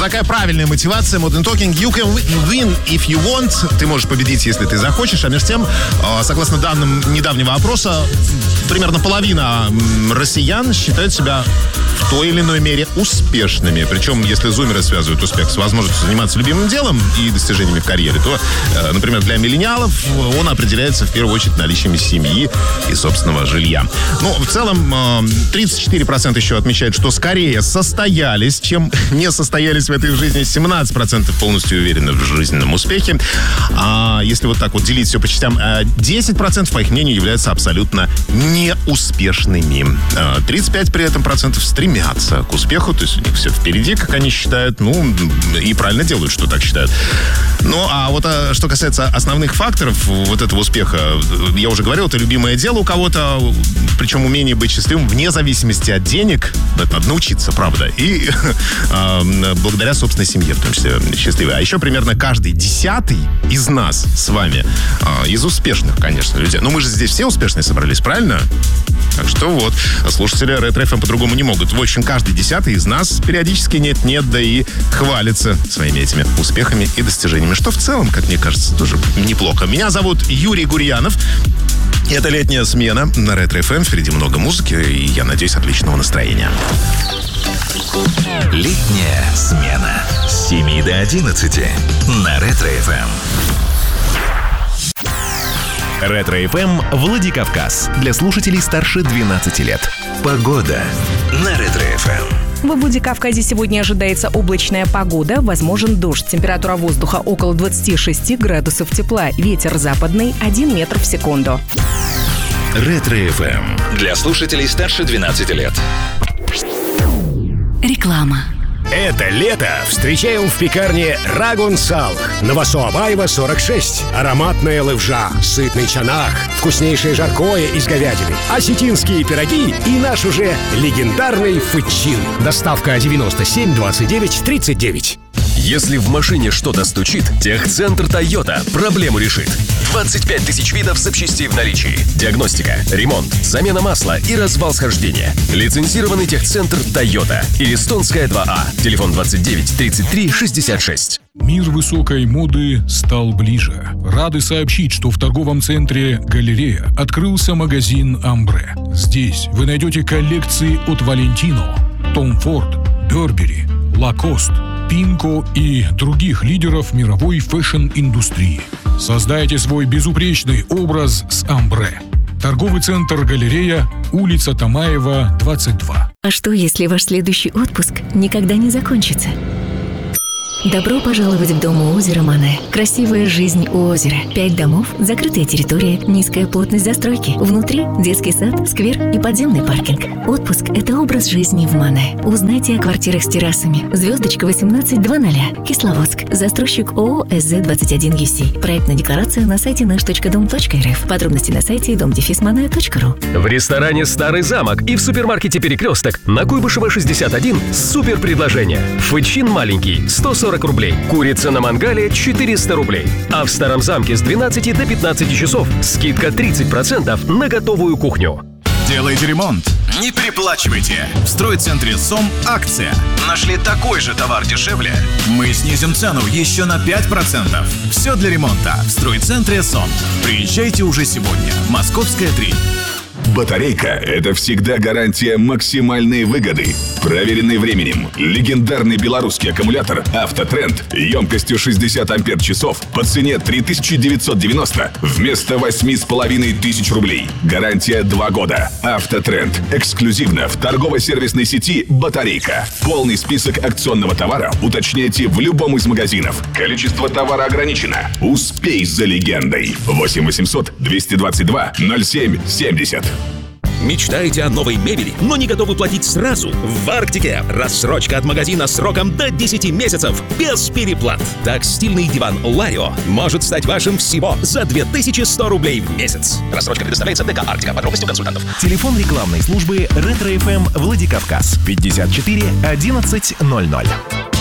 такая правильная мотивация. Modern Talking. You can win if you want. Ты можешь победить, если ты захочешь. А между тем, согласно данным недавнего опроса, примерно половина россиян считают себя в той или иной мере успешными. Причем, если зумеры связывают успех с возможностью заниматься любимым делом и достижениями в карьере, то, например, для миллениалов он определяется в первую очередь наличием семьи и собственного жилья. Ну, в целом, 34% еще отмечают, что скорее состоялись, чем не состоялись в этой жизни. 17% полностью уверены в жизненном успехе. А если вот так вот делить все по частям, 10%, по их мнению, являются абсолютно неуспешными. 35% при этом стремятся к успеху, то есть у них все впереди, как они считают, ну, и правильно делают, что так считают. Ну, а вот что касается основных факторов вот этого успеха, я уже говорил, это любимое дело у кого-то, причем умение быть счастливым вне зависимости от денег, это надо научиться, правда, и благодаря собственной семье, в том числе, счастливой. А еще примерно каждый 10-й из нас с вами, из успешных, конечно, людей. Но мы же здесь все успешные собрались, правильно? Так что вот, слушатели Ретро-ФМ по-другому не могут. В общем, каждый 10-й из нас периодически нет-нет, да и хвалится своими этими успехами и достижениями, что в целом, как мне кажется, тоже неплохо. Меня зовут Юрий Гурьянов. Это летняя смена на Ретро-ФМ. Впереди много музыки и, я надеюсь, отличного настроения. Летняя смена с 7 до 11 на Ретро-ФМ. Ретро-ФМ Владикавказ. Для слушателей старше 12 лет. Погода на Ретро-ФМ. В Владикавказе сегодня ожидается облачная погода, возможен дождь. Температура воздуха около 26 градусов тепла. Ветер западный 1 метр в секунду. Ретро-ФМ. Для слушателей старше 12 лет. Реклама. Это лето встречаем в пекарне Рагун Сал. Новосоабаева, 46. Ароматная левжа, сытный чанах, вкуснейшее жаркое из говядины, осетинские пироги и наш уже легендарный фычин. Доставка 97 29 39. Если в машине что-то стучит, Техцентр Тойота проблему решит. 25 тысяч видов запчастей в наличии. Диагностика, ремонт, замена масла и развал схождения. Лицензированный Техцентр Тойота. Илистонская 2А. Телефон 29 33 66. Мир высокой моды стал ближе. Рады сообщить, что в торговом центре «Галерея» открылся магазин «Амбре». Здесь вы найдете коллекции от Valentino, Tom Ford, Burberry, Lacoste, Пинко и других лидеров мировой фэшн-индустрии. Создайте свой безупречный образ с «Амбре». Торговый центр «Галерея», улица Тамаева, 22. А что, если ваш следующий отпуск никогда не закончится? Добро пожаловать в дом у озера Мане. Красивая жизнь у озера. 5 домов, закрытая территория, низкая плотность застройки. Внутри детский сад, сквер и подземный паркинг. Отпуск – это образ жизни в Мане. Узнайте о квартирах с террасами. Звездочка 1820. Кисловодск. Застройщик ООО СЗ-21ЮС. Проектная декларация на сайте наш.дом.рф. Подробности на сайте dom-mane.ru. В ресторане «Старый замок» и в супермаркете «Перекресток» на Куйбышева 61 супер предложение. Фычин маленький – 140 рублей. Курица на мангале – 400 рублей. А в Старом замке с 12 до 15 часов скидка 30% на готовую кухню. Делайте ремонт, не переплачивайте. В стройцентре СОМ акция. Нашли такой же товар дешевле? Мы снизим цену еще на 5%. Все для ремонта в стройцентре СОМ. Приезжайте уже сегодня. Московская 3. Батарейка – это всегда гарантия максимальной выгоды. Проверенный временем. Легендарный белорусский аккумулятор «Автотренд» емкостью 60 ампер-часов по цене 3990 вместо 8500 рублей. Гарантия 2 года. «Автотренд» эксклюзивно в торгово-сервисной сети «Батарейка». Полный список акционного товара уточняйте в любом из магазинов. Количество товара ограничено. Успей за легендой. 8 800 222 07 70. Мечтаете о новой мебели, но не готовы платить сразу? В Арктике рассрочка от магазина сроком до 10 месяцев без переплат. Так стильный диван Ларио может стать вашим всего за 2100 рублей в месяц. Рассрочка предоставляется ДК «Арктика». Подробности у консультантов. Телефон рекламной службы Ретро-ФМ Владикавказ 54 11 00.